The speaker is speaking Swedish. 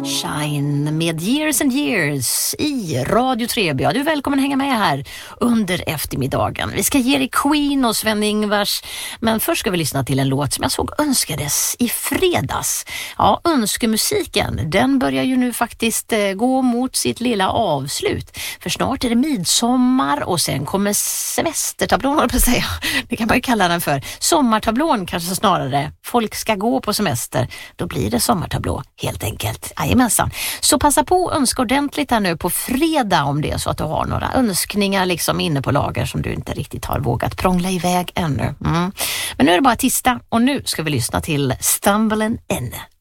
Shine med Years and Years i Radio Trebia. Du är välkommen att hänga med här under eftermiddagen. Vi ska ge dig Queen och Sven-Ingvars, men först ska vi lyssna till en låt som jag såg önskades i fredags. Ja, önskemusiken, den börjar ju nu faktiskt gå mot sitt lilla avslut. För snart är det midsommar och sen kommer semestertablån, håller jag på att säga. Det kan man ju kalla den för. Sommartablån kanske snarare. Folk ska gå på semester. Då blir det sommartablå helt enkelt. Jajamensan. Så passa på att önska ordentligt här nu på fredag om det är så att du har några önskningar liksom inne på lager som du inte riktigt har vågat prångla iväg ännu. Men nu är det bara tisdag och nu ska vi lyssna till Stumbling In.